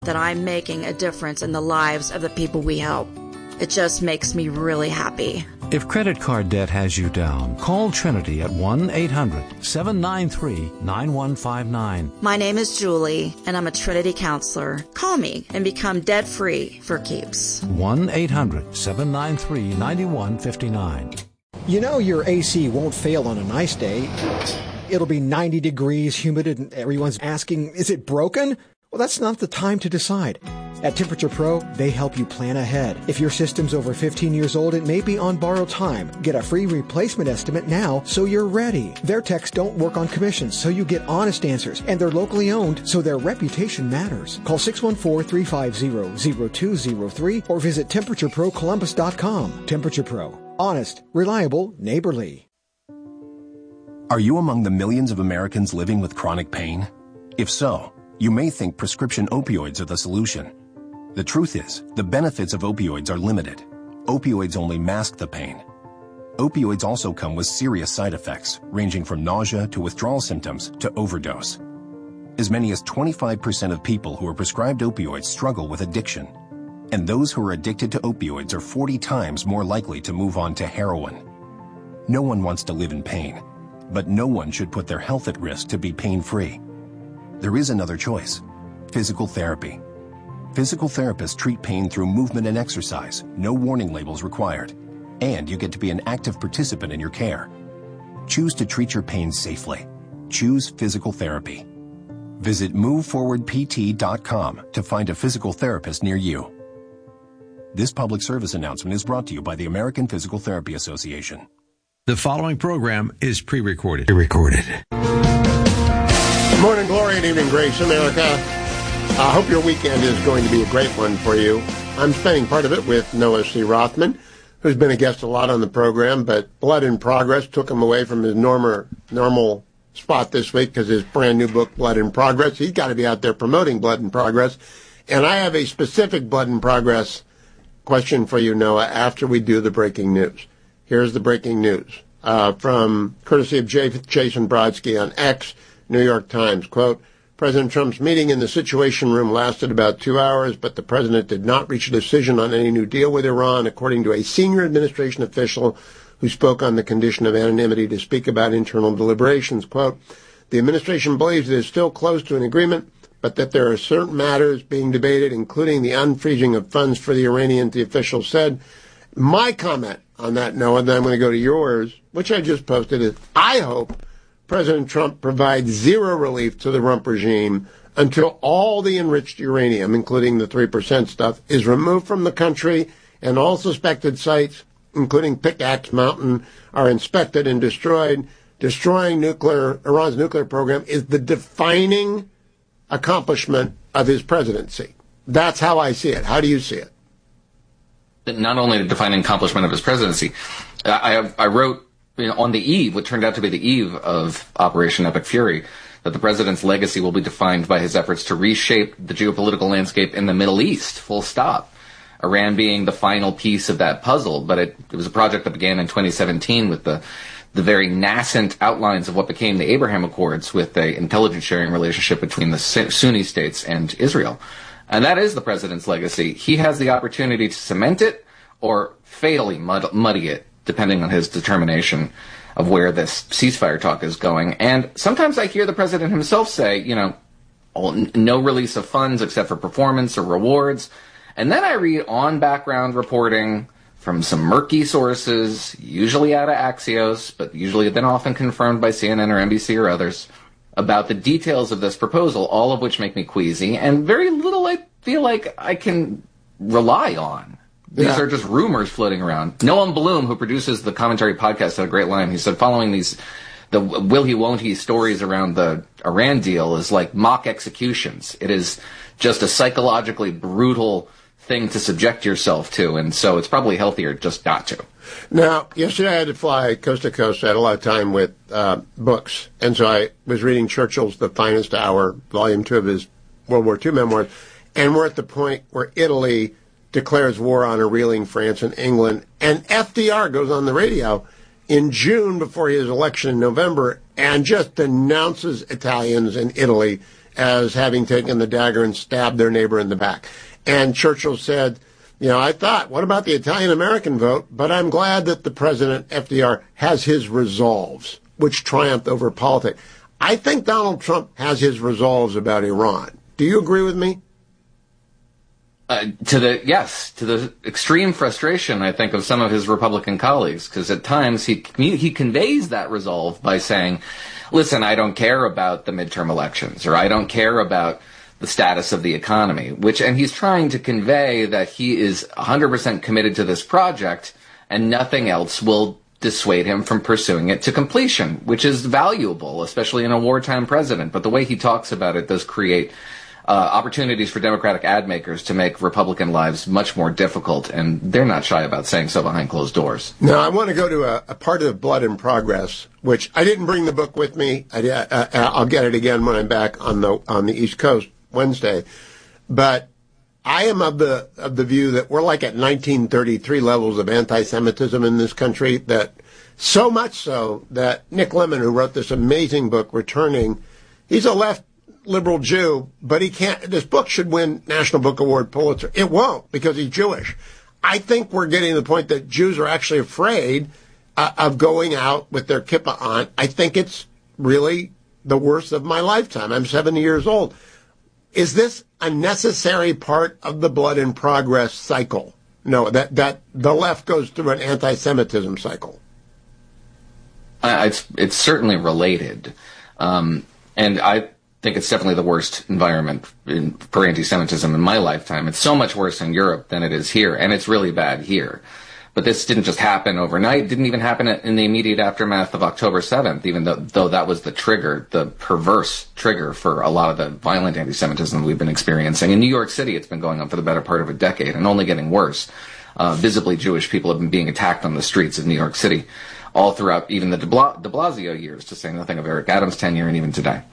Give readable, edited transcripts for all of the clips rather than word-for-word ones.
that I'm making a difference in the lives of the people we help. It just makes me really happy. If credit card debt has you down, call Trinity at 1-800-793-9159. My name is Julie, and I'm a Trinity counselor. Call me and become debt-free for keeps. 1-800-793-9159. You know your AC won't fail on a nice day. It'll be 90 degrees, humid, and everyone's asking, is it broken? Well, that's not the time to decide. At Temperature Pro, they help you plan ahead. If your system's over 15 years old, it may be on borrowed time. Get a free replacement estimate now so you're ready. Their techs don't work on commissions, so you get honest answers. And they're locally owned, so their reputation matters. Call 614-350-0203 or visit TemperatureProColumbus.com. Temperature Pro. Honest, reliable, neighborly. Are you among the millions of Americans living with chronic pain? If so, you may think prescription opioids are the solution. The truth is, the benefits of opioids are limited. Opioids only mask the pain. Opioids also come with serious side effects, ranging from nausea to withdrawal symptoms to overdose. As many as 25% of people who are prescribed opioids struggle with addiction. And those who are addicted to opioids are 40 times more likely to move on to heroin. No one wants to live in pain, but no one should put their health at risk to be pain-free. There is another choice: physical therapy. Physical therapists treat pain through movement and exercise, no warning labels required, and you get to be an active participant in your care. Choose to treat your pain safely. Choose physical therapy. Visit moveforwardpt.com to find a physical therapist near you. This public service announcement is brought to you by the American Physical Therapy Association. The following program is pre-recorded. Morning glory and evening grace, America. I hope your weekend is going to be a great one for you. I'm spending part of it with Noah C. Rothman, who's been a guest a lot on the program, but Blood in Progress took him away from his normal spot this week because his brand new book, Blood in Progress, he's got to be out there promoting Blood in Progress. And I have a specific Blood in Progress question for you, Noah, after we do the breaking news. Here's the breaking news from courtesy of Jason Brodsky on X, New York Times. Quote, President Trump's meeting in the Situation Room lasted about 2 hours, but the president did not reach a decision on any new deal with Iran, according to a senior administration official who spoke on the condition of anonymity to speak about internal deliberations. Quote, the administration believes it is still close to an agreement, but that there are certain matters being debated, including the unfreezing of funds for the Iranians, the official said. My comment on that, Noah, and then I'm going to go to yours, which I just posted, is I hope President Trump provides zero relief to the Rump regime until all the enriched uranium, including the 3% stuff, is removed from the country and all suspected sites, including Pickaxe Mountain, are inspected and destroyed. Destroying Iran's nuclear program is the defining accomplishment of his presidency. That's how I see it. How do you see it? Not only the defining accomplishment of his presidency, I wrote on the eve, what turned out to be the eve of Operation Epic Fury, that the president's legacy will be defined by his efforts to reshape the geopolitical landscape in the Middle East, full stop. Iran being the final piece of that puzzle, but it was a project that began in 2017 with the very nascent outlines of what became the Abraham Accords, with an intelligence sharing relationship between the Sunni states and Israel. And that is the president's legacy. He has the opportunity to cement it or fatally muddy it, depending on his determination of where this ceasefire talk is going. And sometimes I hear the president himself say, no release of funds except for performance or rewards. And then I read on background reporting from some murky sources, usually out of Axios, but usually then often confirmed by CNN or NBC or others, about the details of this proposal, all of which make me queasy, and very little I feel like I can rely on. These are just rumors floating around. Noam Bloom, who produces the Commentary podcast, had a great line. He said, following the will he, won't he stories around the Iran deal is like mock executions. It is just a psychologically brutal thing to subject yourself to, and so it's probably healthier just not to. Now, yesterday I had to fly coast to coast. I had a lot of time with books, and so I was reading Churchill's The Finest Hour, Volume 2 of his World War II memoirs, and we're at the point where Italy declares war on a reeling France and England, and FDR goes on the radio in June before his election in November and just denounces Italians and Italy as having taken the dagger and stabbed their neighbor in the back. And Churchill said, I thought, what about the Italian-American vote? But I'm glad that the president, FDR, has his resolves, which triumphed over politics. I think Donald Trump has his resolves about Iran. Do you agree with me? To the extreme frustration, I think, of some of his Republican colleagues, because at times he conveys that resolve by saying, listen, I don't care about the midterm elections, or I don't care about the status of the economy, and he's trying to convey that he is 100% committed to this project and nothing else will dissuade him from pursuing it to completion, which is valuable, especially in a wartime president. But the way he talks about it does create opportunities for Democratic ad makers to make Republican lives much more difficult, and they're not shy about saying so behind closed doors. Now, I want to go to a part of Blood in Progress, which I didn't bring the book with me. I'll get it again when I'm back on the East Coast Wednesday. But I am of the view that we're like at 1933 levels of anti-Semitism in this country, that so much so that Nick Lemon, who wrote this amazing book, Returning, he's a left liberal Jew, but he can't. This book should win National Book Award, Pulitzer. It won't, because he's Jewish. I think we're getting to the point that Jews are actually afraid of going out with their kippah on. I think it's really the worst of my lifetime. I'm 70 years old. Is this a necessary part of the Blood in Progress cycle? No, that the left goes through an anti-Semitism cycle. It's certainly related, and I think it's definitely the worst environment for anti-Semitism in my lifetime. It's so much worse in Europe than it is here, and it's really bad here. But this didn't just happen overnight. It didn't even happen in the immediate aftermath of October 7th, even though that was the trigger, the perverse trigger for a lot of the violent anti-Semitism we've been experiencing. In New York City, it's been going on for the better part of a decade and only getting worse. Visibly Jewish people have been being attacked on the streets of New York City all throughout even the de Blasio years, to say nothing of Eric Adams' tenure and even today.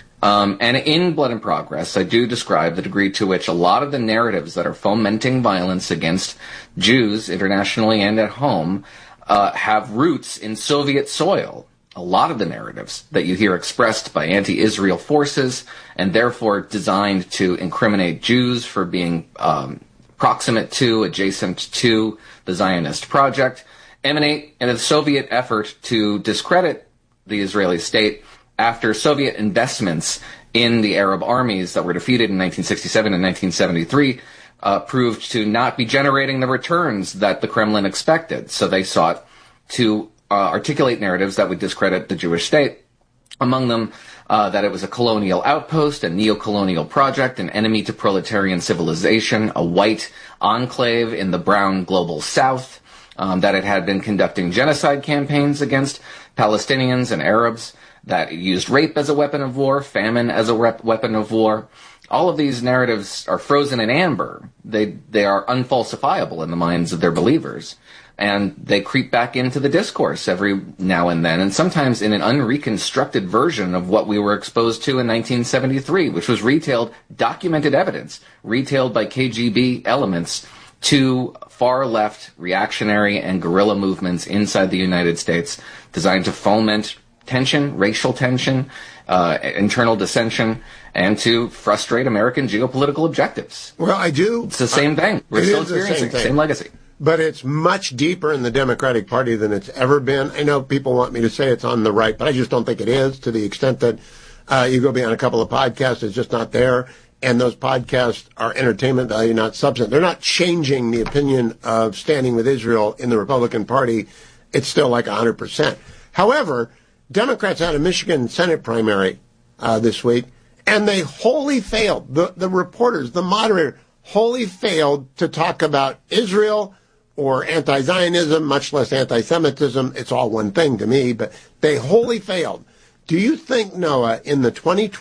And in Blood in Progress, I do describe the degree to which a lot of the narratives that are fomenting violence against Jews internationally and at home have roots in Soviet soil. A lot of the narratives that you hear expressed by anti-Israel forces and therefore designed to incriminate Jews for being proximate to, adjacent to the Zionist project emanate in a Soviet effort to discredit the Israeli state after Soviet investments in the Arab armies that were defeated in 1967 and 1973 proved to not be generating the returns that the Kremlin expected. So they sought to articulate narratives that would discredit the Jewish state. Among them, that it was a colonial outpost, a neo-colonial project, an enemy to proletarian civilization, a white enclave in the brown global south, that it had been conducting genocide campaigns against Palestinians and Arabs, that it used rape as a weapon of war, famine as a weapon of war. All of these narratives are frozen in amber. They are unfalsifiable in the minds of their believers. And they creep back into the discourse every now and then, and sometimes in an unreconstructed version of what we were exposed to in 1973, which was retailed, documented evidence, retailed by KGB elements to far-left reactionary and guerrilla movements inside the United States designed to foment tension, racial tension, internal dissension, and to frustrate American geopolitical objectives. Well, I do. It's the same thing. We're still experiencing the same legacy. But it's much deeper in the Democratic Party than it's ever been. I know people want me to say it's on the right, but I just don't think it is, to the extent that you go beyond a couple of podcasts, it's just not there. And those podcasts are entertainment value, not substance. They're not changing the opinion of standing with Israel in the Republican Party. It's still like 100%. However, Democrats had a Michigan Senate primary this week, and they wholly failed. The reporters, the moderator, wholly failed to talk about Israel or anti-Zionism, much less anti-Semitism. It's all one thing to me, but they wholly failed. Do you think, Noah, in the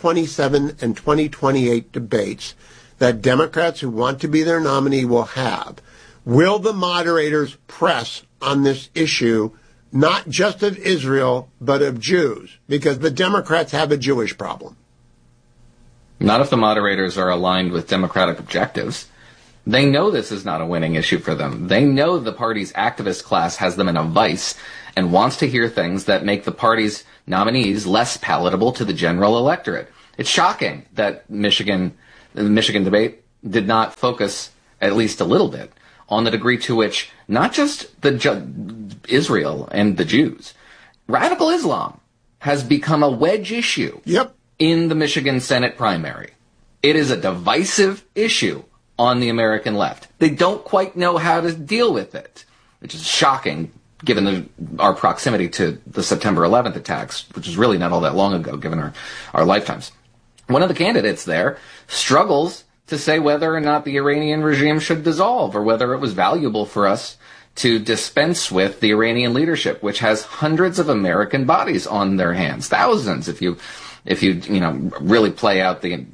2027 and 2028 debates that Democrats who want to be their nominee will have, will the moderators press on this issue, not just of Israel, but of Jews? Because the Democrats have a Jewish problem. Not if the moderators are aligned with Democratic objectives. They know this is not a winning issue for them. They know the party's activist class has them in a vice and wants to hear things that make the party's nominees less palatable to the general electorate. It's shocking that the Michigan debate did not focus, at least a little bit, on the degree to which not just Israel and the Jews, radical Islam has become a wedge issue in the Michigan Senate primary. It is a divisive issue on the American left. They don't quite know how to deal with it, which is shocking given our proximity to the September 11th attacks, which is really not all that long ago given our lifetimes. One of the candidates there struggles to say whether or not the Iranian regime should dissolve or whether it was valuable for us to dispense with the Iranian leadership, which has hundreds of American bodies on their hands, thousands if you really play out the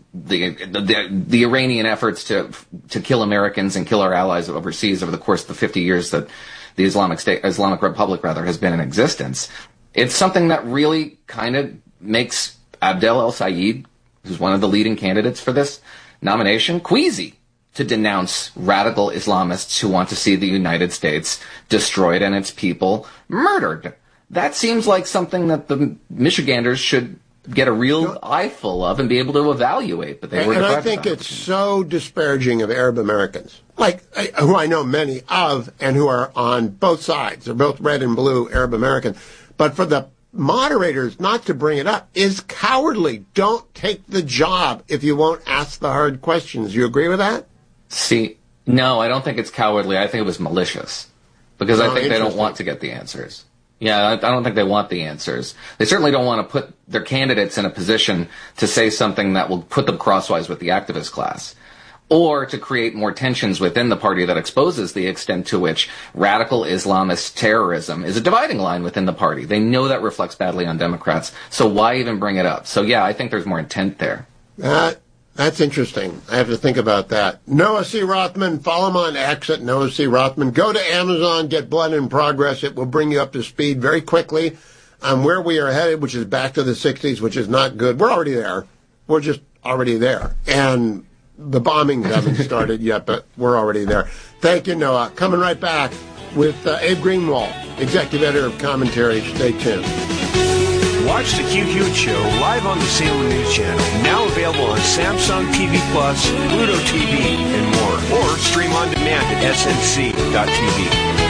Iranian efforts to kill Americans and kill our allies overseas over the course of the 50 years that the Islamic Republic has been in existence. It's something that really kind of makes Abdel El-Sayed, who's one of the leading candidates for this nomination, queasy to denounce radical Islamists who want to see the United States destroyed and its people murdered. That seems like something that the Michiganders should get a real eyeful of and be able to evaluate. But they were deprived of that. I think it's so disparaging of Arab Americans, who I know many of and who are on both sides. They're both red and blue Arab American. But for the moderators not to bring it up is cowardly. Don't take the job if you won't ask the hard questions. You agree with that? See, no, I don't think it's cowardly. I think it was malicious because I think they don't want to get the answers. Yeah, I don't think they want the answers. They certainly don't want to put their candidates in a position to say something that will put them crosswise with the activist class, or to create more tensions within the party that exposes the extent to which radical Islamist terrorism is a dividing line within the party. They know that reflects badly on Democrats, so why even bring it up? So yeah, I think there's more intent there. That's interesting. I have to think about that. Noah C. Rothman, follow him on X at Noah C. Rothman. Go to Amazon, get Blood in Progress. It will bring you up to speed very quickly on where we are headed, which is back to the 60s, which is not good. We're already there. We're just already there. And the bombings haven't started yet, but we're already there. Thank you, Noah. Coming right back with Abe Greenwald, Executive Editor of Commentary. Stay tuned. Watch the Q Huge Show live on the Salem News Channel. Now available on Samsung TV Plus, Pluto TV, and more. Or stream on demand at snc.tv.